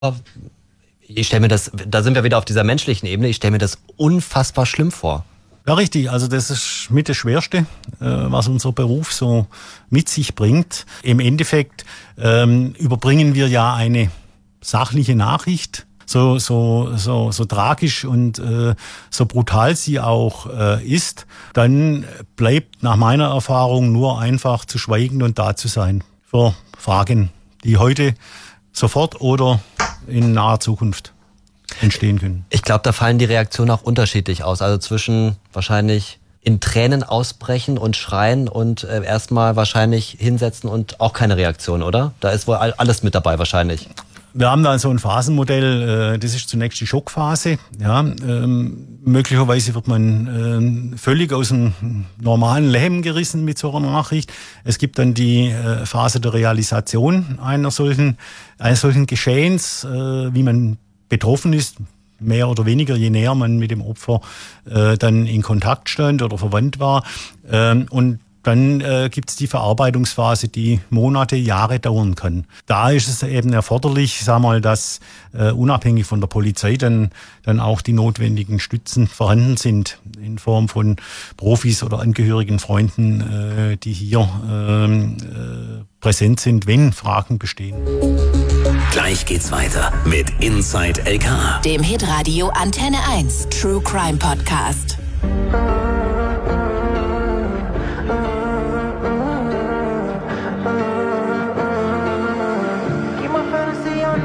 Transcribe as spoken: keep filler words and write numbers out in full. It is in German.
Ich stelle mir das, da sind wir wieder auf dieser menschlichen Ebene, ich stelle mir das unfassbar schlimm vor. Ja, richtig. Also das ist mit das Schwerste, was unser Beruf so mit sich bringt. Im Endeffekt ähm, überbringen wir ja eine sachliche Nachricht, so so so so tragisch und äh, so brutal sie auch äh, ist. Dann bleibt nach meiner Erfahrung nur einfach zu schweigen und da zu sein für Fragen, die heute sofort oder in naher Zukunft entstehen können. Ich glaube, da fallen die Reaktionen auch unterschiedlich aus. Also zwischen wahrscheinlich in Tränen ausbrechen und schreien und äh, erstmal wahrscheinlich hinsetzen und auch keine Reaktion, oder? Da ist wohl alles mit dabei wahrscheinlich. Wir haben da so ein Phasenmodell, das ist zunächst die Schockphase. Ja, ähm, möglicherweise wird man ähm, völlig aus dem normalen Leben gerissen mit so einer Nachricht. Es gibt dann die äh, Phase der Realisation einer solchen, eines solchen Geschehens, äh, wie man betroffen ist, mehr oder weniger, je näher man mit dem Opfer äh, dann in Kontakt stand oder verwandt war. Ähm, und Dann äh, gibt es die Verarbeitungsphase, die Monate, Jahre dauern kann. Da ist es eben erforderlich, sag mal, dass äh, unabhängig von der Polizei dann dann auch die notwendigen Stützen vorhanden sind in Form von Profis oder Angehörigen, Freunden, äh, die hier ähm, äh, präsent sind, wenn Fragen bestehen. Gleich geht's weiter mit Inside L K, dem Hitradio Antenne eins True Crime Podcast.